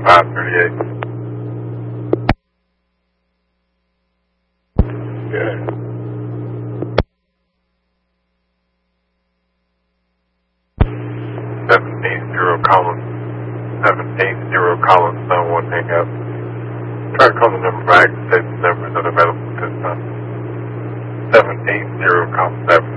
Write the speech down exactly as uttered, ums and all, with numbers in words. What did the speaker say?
five thirty-eight. Yeah. seven eight zero Collins. seven eight zero Collins, nine one hang up. Try to call the number back. Say the number is unavailable at this time. seven eight zero Collins.